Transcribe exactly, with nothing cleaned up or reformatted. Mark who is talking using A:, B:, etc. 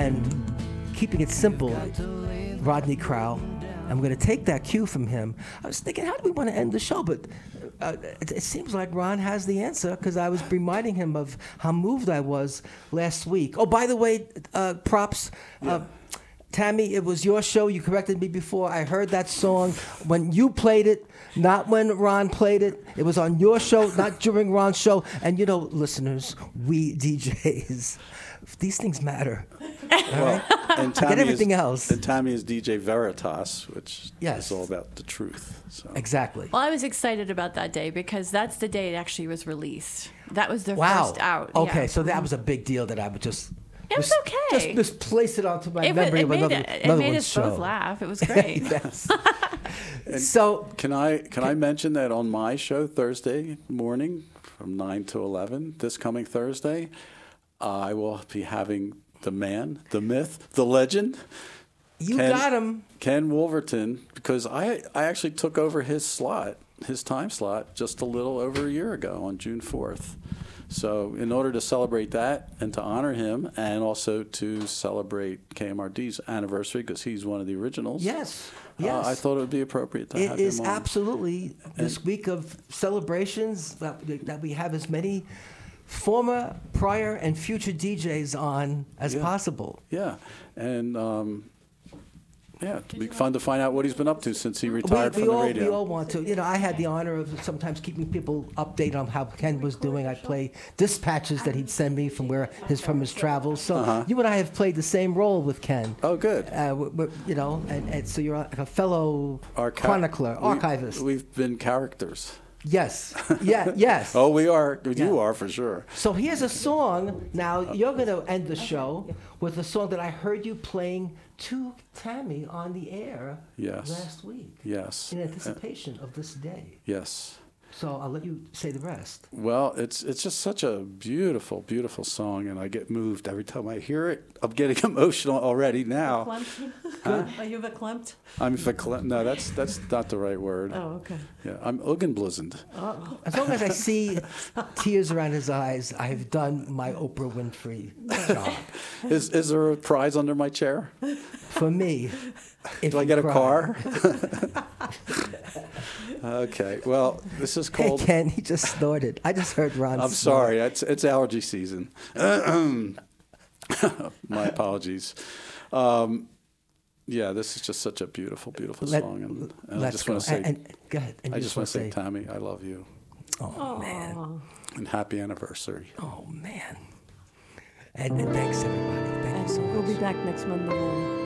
A: and keeping it simple, Rodney Crowell. I'm going to take that cue from him. I was thinking, how do we want to end the show? But uh, it, it seems like Ron has the answer, because I was reminding him of how moved I was last week. Oh, by the way, uh, props.
B: Yeah.
A: Uh, Tammy, it was your show. You corrected me before. I heard that song when you played it, not when Ron played it. It was on your show, not during Ron's show. And, you know, listeners, we D Js, these things matter.
B: Well, and Tammy
A: Forget everything
B: is,
A: else.
B: And Tammy is D J Veritas, which
A: Yes.
B: is all about the truth. So.
A: Exactly.
C: Well, I was excited about that day because that's the day it actually was released. That was their
A: Wow.
C: first out.
A: Okay,
C: yeah.
A: so that was a big deal that I would just...
C: It was
A: just,
C: okay.
A: Just, just place it onto my
C: It, was,
A: memory
C: it
A: of
C: made,
A: another,
C: it, it
A: another
C: made
A: one's
C: us
A: show.
C: both laugh. It was great.
A: Yes. So...
B: Can I can I mention that on my show Thursday morning from nine to eleven, this coming Thursday, I will be having the man, the myth, the legend.
A: You
B: Ken,
A: got him.
B: Ken Wolverton, because I, I actually took over his slot, his time slot, just a little over a year ago on June fourth. So in order to celebrate that and to honor him, and also to celebrate K M R D's anniversary, because he's one of the originals.
A: Yes.
B: Uh,
A: Yes.
B: I thought it would be appropriate to
A: It
B: have
A: is
B: him on.
A: absolutely this week of celebrations that, that we have as many former, prior, and future D Js on as
B: Yeah.
A: possible.
B: Yeah, and um, yeah, it'd be fun to find out what he's been up to since he
A: We,
B: retired
A: we
B: from
A: all
B: the radio.
A: we all want to. You know, I had the honor of sometimes keeping people updated on how Ken was doing. I'd play dispatches that he'd send me from where his from his travels. So
B: Uh-huh.
A: you and I have played the same role with Ken.
B: Oh, good.
A: Uh, we we you know, and, and so you're a fellow
B: Our ca-
A: chronicler,
B: we-
A: archivist.
B: We've been characters.
A: Yes. Yeah. Yes.
B: Oh, we are. You
A: Yeah.
B: are for sure.
A: So here's a song. Now you're going to end the show with a song that I heard you playing to Tammy on the air
B: Yes.
A: last week
B: Yes.
A: in
B: Uh,
A: anticipation of this day.
B: yes.
A: So I'll let you say the rest.
B: Well, it's it's just such a beautiful, beautiful song, and I get moved every time I hear it. I'm getting emotional already now.
D: Are you verklempt?
B: I'm verklempt. No, that's that's not the right word.
D: Oh, okay.
B: Yeah, I'm Ugenblizzend.
A: As long as I see tears around his eyes, I've done my Oprah Winfrey job.
B: Is is there a prize under my chair?
A: For me, if
B: Do I
A: you
B: get a
A: cry.
B: car? Okay. Well, this is
A: Hey,
B: called.
A: Ken, he just snorted. I just heard Ron
B: I'm
A: snort.
B: sorry. It's it's allergy season. My apologies. Um, yeah, this is just such a beautiful, beautiful
A: Let-
B: song, and, and I
A: Let's
B: just
A: go.
B: want to say,
A: And, and, go ahead. And
B: I
A: you
B: just want to say,
A: say,
B: Tammy, I love you,
A: oh, man.
B: and happy anniversary.
A: Oh, man. And, and thanks, everybody. Thank you so much.
D: We'll be back next Monday morning.